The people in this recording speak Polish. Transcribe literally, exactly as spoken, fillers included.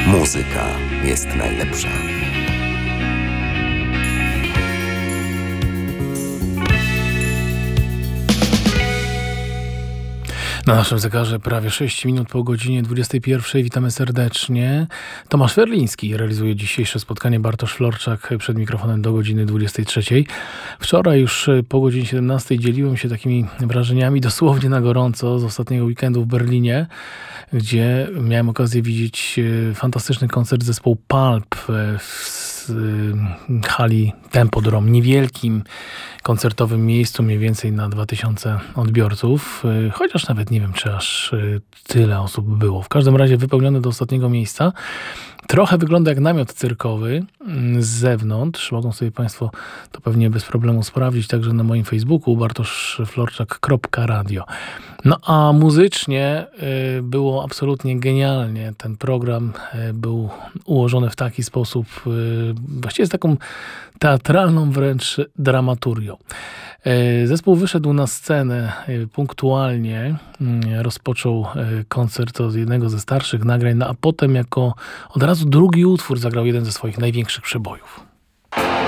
Muzyka jest najlepsza. Na naszym zegarze prawie sześć minut po godzinie dwudziestej pierwszej. Witamy serdecznie. Tomasz Ferliński realizuje dzisiejsze spotkanie. Bartosz Florczak przed mikrofonem do godziny dwudziestej trzeciej. Wczoraj już po godzinie siedemnastej dzieliłem się takimi wrażeniami dosłownie na gorąco z ostatniego weekendu w Berlinie, gdzie miałem okazję widzieć fantastyczny koncert zespołu Pulp w hali Tempodrom, niewielkim koncertowym miejscu, mniej więcej na dwa tysiące odbiorców, chociaż nawet nie wiem, czy aż tyle osób było. W każdym razie wypełnione do ostatniego miejsca. Trochę wygląda jak namiot cyrkowy z zewnątrz. Mogą sobie Państwo to pewnie bez problemu sprawdzić także na moim Facebooku bartoszflorczak kropka radio. No a muzycznie y, było absolutnie genialnie. Ten program y, był ułożony w taki sposób, y, właściwie z taką teatralną wręcz dramaturgią. Y, zespół wyszedł na scenę y, punktualnie, y, rozpoczął y, koncert od jednego ze starszych nagrań, no a potem jako od razu drugi utwór zagrał jeden ze swoich największych przebojów.